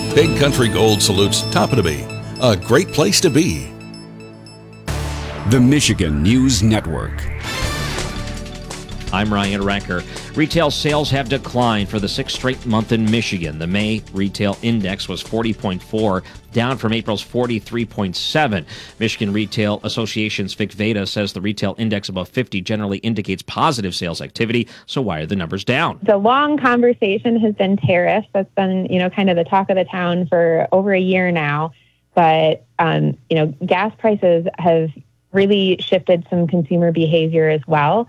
Big Country Gold salutes Toppetoby, a great place to be. The Michigan News Network. I'm Ryan Recker. Retail sales have declined for the sixth straight month in Michigan. The May retail index was 40.4, down from April's 43.7. Michigan Retail Association's Vic Veda says the retail index above 50 generally indicates positive sales activity. So why are the numbers down? The long conversation has been tariffs. That's been, kind of the talk of the town for over a year now. But, gas prices have really shifted some consumer behavior as well.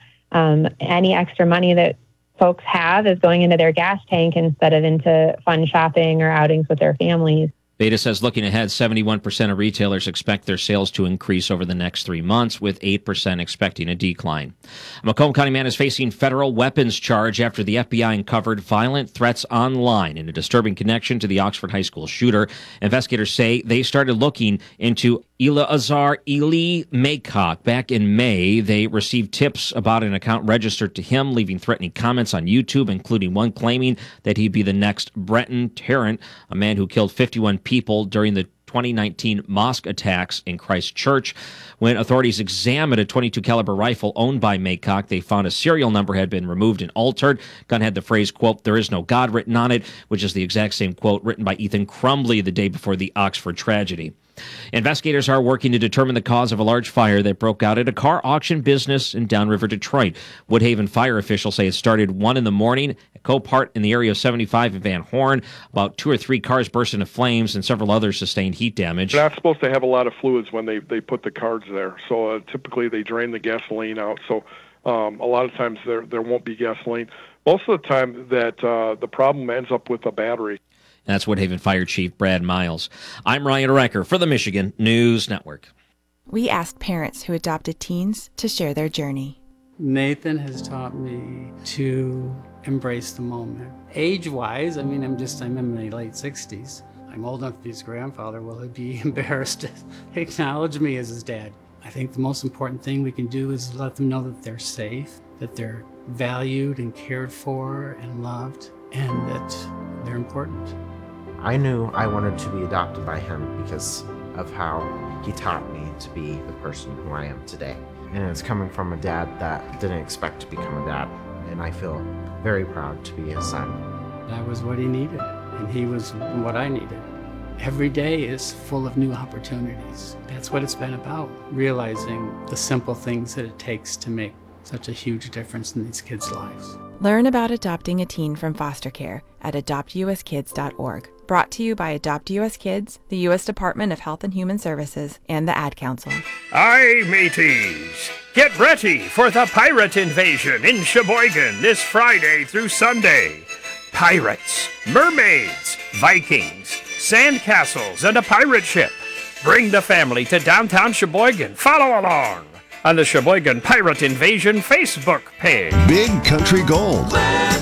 Any extra money that folks have is going into their gas tank instead of into fun shopping or outings with their families. Beta says looking ahead, 71% of retailers expect their sales to increase over the next 3 months, with 8% expecting a decline. A Macomb County man is facing federal weapons charge after the FBI uncovered violent threats online in a disturbing connection to the Oxford High School shooter. Investigators say they started looking into Eleazar Eli Maycock back in May. They received tips about an account registered to him, leaving threatening comments on YouTube, including one claiming that he'd be the next Brenton Tarrant, a man who killed 51 people during the 2019 mosque attacks in Christchurch. When authorities examined a .22 caliber rifle owned by Maycock, they found a serial number had been removed and altered. Gun had the phrase, quote, "There is no God" written on it, which is the exact same quote written by Ethan Crumbley the day before the Oxford tragedy. Investigators are working to determine the cause of a large fire that broke out at a car auction business in Downriver, Detroit. Woodhaven fire officials say it started 1 a.m. at Copart in the area of 75 in Van Horn. About 2 or 3 cars burst into flames and several others sustained heat damage. They're not supposed to have a lot of fluids when they put the cards there. So typically they drain the gasoline out. So a lot of times there won't be gasoline. Most of the time that the problem ends up with a battery. That's Woodhaven Fire Chief Brad Miles. I'm Ryan Recker for the Michigan News Network. We asked parents who adopted teens to share their journey. Nathan has taught me to embrace the moment. Age-wise, I'm in my late 60s. I'm old enough to be his grandfather. Will he be embarrassed to acknowledge me as his dad? I think the most important thing we can do is let them know that they're safe, that they're valued and cared for and loved, and that they're important. I knew I wanted to be adopted by him because of how he taught me to be the person who I am today. And it's coming from a dad that didn't expect to become a dad. And I feel very proud to be his son. I was what he needed, and he was what I needed. Every day is full of new opportunities. That's what it's been about, realizing the simple things that it takes to make such a huge difference in these kids' lives. Learn about adopting a teen from foster care at adoptuskids.org. Brought to you by Adopt US Kids, the U.S. Department of Health and Human Services, and the Ad Council. Aye, mateys! Get ready for the pirate invasion in Sheboygan this Friday through Sunday. Pirates, mermaids, Vikings, sandcastles, and a pirate ship. Bring the family to downtown Sheboygan. Follow along on the Sheboygan Pirate Invasion Facebook page. Big Country Gold.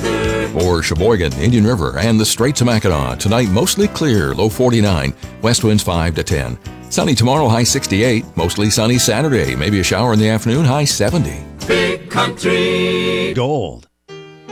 For Sheboygan, Indian River, and the Straits of Mackinac, tonight mostly clear, low 49, west winds 5 to 10. Sunny tomorrow, high 68, mostly sunny Saturday, maybe a shower in the afternoon, high 70. Big Country Gold.